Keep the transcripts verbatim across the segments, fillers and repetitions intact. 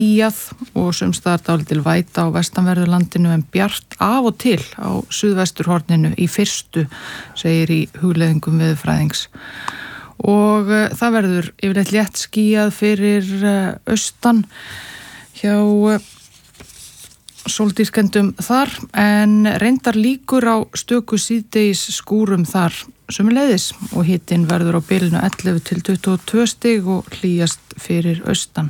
skýjað og sumstaðar dálítil væta á vestanverðu landinu en bjart af og til á suðvesturhorninu í fyrstu, segir í hugleiðingum veðurfræðings. Og uh, það verður yfirleitt létt skýjað fyrir uh, austan hjá uh, sóldískendum þar en reyndar líkur á stöku síðdegis skúrum þar sömuleiðis og hitinn verður á bilinu ellefu til tuttugu og tvö stig og hlýjast fyrir austan.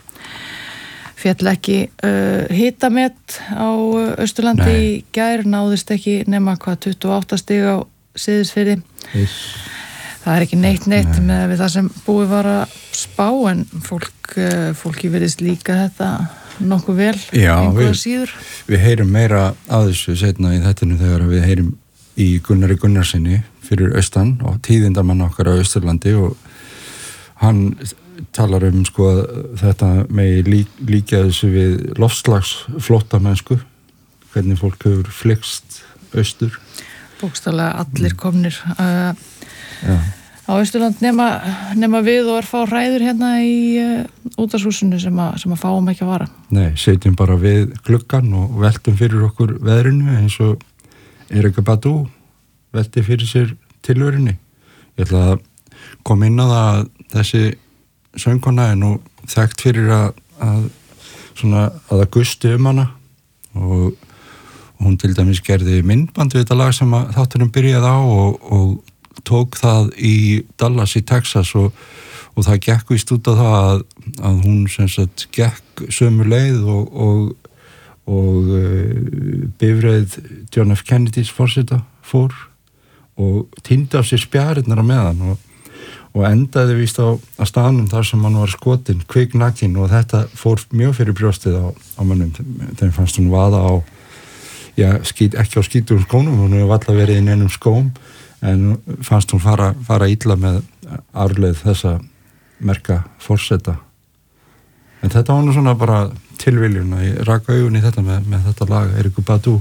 Féll ekki uh, hitamet á Austurlandi í gær, náðist ekki nema hvað tuttugu og átta stig á Seyðisfirði. Yes. Það er ekki neitt neitt Nei. með við það sem búið var að spá en fólk, fólki virðist líka þetta nokkuð vel. Já, við, síður. við heyrum meira að þessu setna í þættinu þegar við heyrum í Gunnari Gunnarsinni fyrir austan og tíðindarmann okkar á Austurlandi og hann talar um sko að þetta megi lík, líka þessu við loftslagsflóttamennsku, hvernig fólk hefur flykkst austur. Bókstaflega allir komnir uh, Já. á Austurland nema, nema við og er fá ræður hérna í uh, útvarpshúsinu sem, sem að fáum ekki að vara. Nei, setjum bara við gluggan og veltum fyrir okkur veðrinu eins og Erika Badu velti fyrir sér tilverunni. Ég ætla að koma inn á það að þessi söngkona er nú þekkt fyrir að, að, svona, að það gusti um hana og hún til dæmis gerði myndband við þetta lag sem að þátturinn byrjaði á og, og tók það í Dallas í Texas og, og það gekk vist út á það að, að hún sem sagt gekk sömu leið og, og, og uh, bifreið John F. Kennedys forseta fór og týndi af sér spjarirnar á meðan og, og endaði vist á, á staðnum þar sem hann var skotinn, kviknakin og þetta fór mjög fyrir brjóstið á, á mönnum. Þeim fannst hún vaða á já, skít, ekki á skítum skónum, hún hefur alltaf verið inn einum skóm en fannst hún fara, fara illa með arfleið þessa merka forseta. En þetta var nú svona bara tilviljun að ég raka augun í þetta með, með þetta lag, Erika Badu.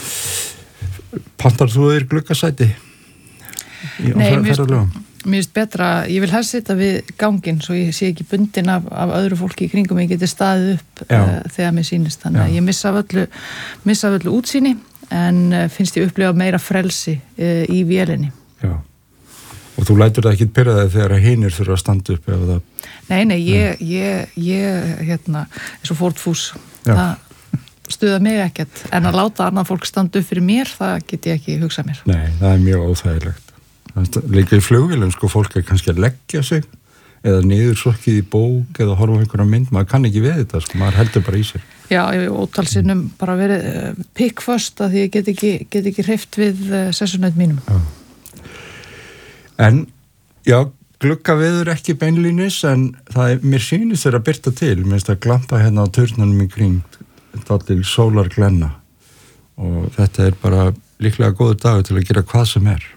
Pantar þú þér gluggasæti? Nei, mér finnst betra, ég vil helst sitja við ganginn svo ég sé ekki bundin af, af öðru fólki í kringum, ég geti staðið upp uh, þegar mér sýnist, þannig að ég missa af öllu, missa af öllu útsýni en finnst ég upplifa meira frelsi uh, í vélinni. Já, og þú lætur það ekki pyrra þig þegar hinir þurfa að standa upp eða það... Nei, nei, ég, ég, ég, hérna, eins og fórtfús, það stuða mig ekkert, en að láta annað fólk standa upp fyrir mér, það get ég ekki hugsað mér. Nei, það er mjög óþægilegt. Líka í flugvélum, sko, fólk er kannski að leggja sig eða niður sokkið í bók eða horfa á einhverja mynd, maður kann ekki við þetta, sko, maður heldur bara í sér. Já, ég hef ótalsinnum bara verið uh, pikkföst að því ég get ekki, get ekki hreift við uh, sessunætt mínum. Já. En, já, gluggaveður ekki beinlínis, en það er, mér sýnist þeir að byrta til, mér finnst að glampa hérna á turnunum í kring, dálítil sólarglenna og þetta er bara líklega góður dagur til að gera hvað sem er.